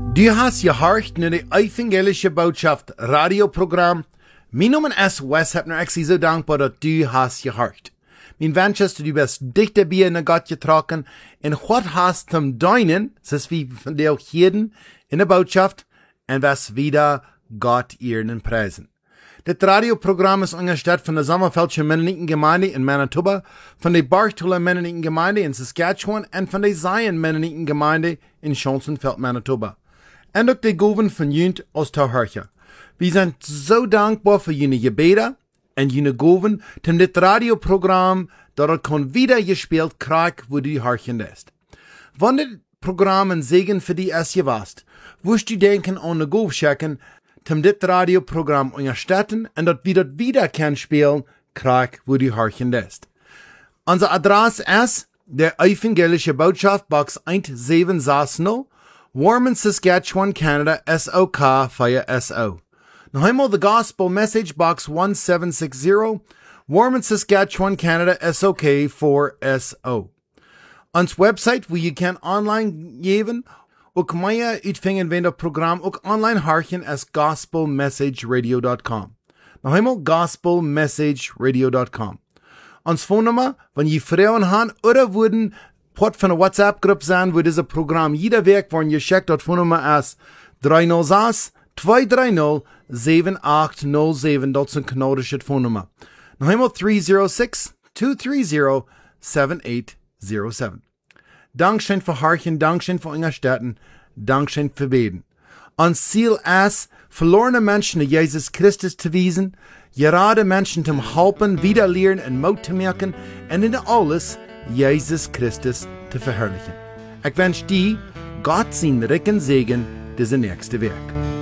Du hast gehört naar de evangelische Botschaft radioprogramm. Mijn naam is Wes Hepner. Ik ben zo dankbaar dat du hast gehört. Mijn wens is dat du best dichter bij naar God getrokken en wat hast zum deinen, zoals wie van de ook heden in de Botschaft, en was wieder Gott ehren en prijzen. Dit radioprogramm is ondersteunt van de Sommerfeldse Mennoniten Gemeinde in Manitoba, van de Bartola Mennoniten Gemeinde in Saskatchewan en van de Zion Mennoniten Gemeinde in Schonsonveld, Manitoba. En ook de Goven van Junt Oosterhurche. We zijn zo dankbaar voor jullie gebeden en jullie Goven, om dit radioprogramm dat het kon wieder gespeeld krijgt, wo du harchen ist. Wanneer dit programma een zegen voor die is geweest, woest u denken aan de Govschecken, om dit radioprogramm ondersteunen en dat we dat wieder kan spelen krijgt, wo du harchen ist. Onze adres is de Evangelische Botschaft, Box 1760, Warman, Saskatchewan, Canada, SOK 4SO. Nog eenmaal de Gospel Message, Box 1760, Warman, Saskatchewan, Canada, SOK 4SO. Ons website, wo je kan online geven, ook meer uitvingen van het programma, ook online harken as gospelmessageradio.com. Nog eenmaal gospelmessageradio.com. Ons phonenummer, wanneer je vrouwen haben oder worden Part van een WhatsApp-groep zijn, waar deze programma jeder week worden checkt, dat phonenummer is 306-230-7807. Dat is een kanadische phonenummer. Nog eenmaal 306-230-7807. Dankzij voor hartje, dankzij voor ondersteunen, dankzij voor beden. Ons ziel is, verlorene mensen naar Jezus Christus te wijzen, gerade mensen te helpen, wieder leren en moed te merken, en in alles Jesus Christus te verherrlichen. Ich wünsche dir Gott sein Rücken Segen diese nächste Werk.